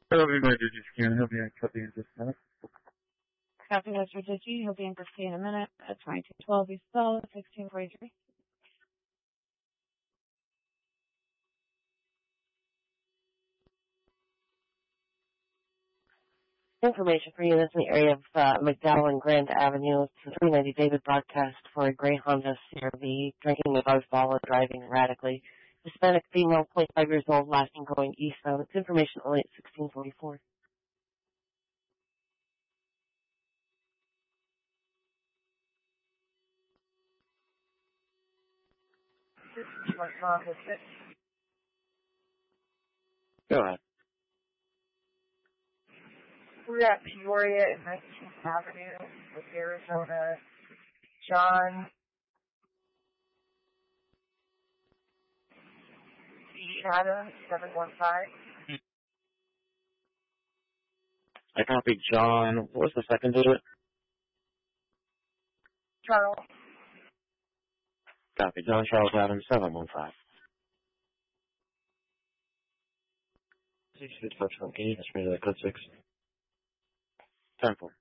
Hello, my digits can help me. I cut the interest minute. Copy Mr. Digi. He'll be in for C in a minute at 2212 East Bell, 1643. Information for units in the area of McDowell and Grand Avenue. It's 390 David broadcast for a gray Honda CRV, drinking above ball and driving erratically. Hispanic female, 25 years old, last and going eastbound. It's information only at 1644. Go ahead. We're at Peoria and 19th Avenue with Arizona. John C. Adams, 715. I copied John. What was the second digit? Charles. Copy. John Charles Adams, 715. Can you just read that code 6? 10-4.